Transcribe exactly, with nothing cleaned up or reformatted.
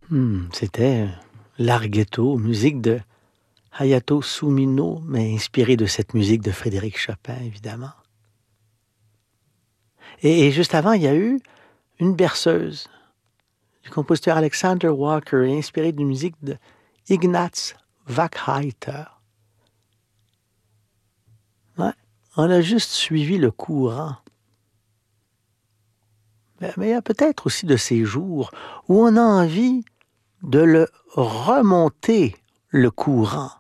Hmm, c'était Larghetto, musique de Hayato Sumino, mais inspirée de cette musique de Frédéric Chopin, évidemment. Et, et juste avant, il y a eu une berceuse du compositeur Alexander Walker, inspirée d'une musique de Ignaz Wackheiter. Ouais, on a juste suivi le courant. Mais il y a peut-être aussi de ces jours où on a envie de le remonter, le courant.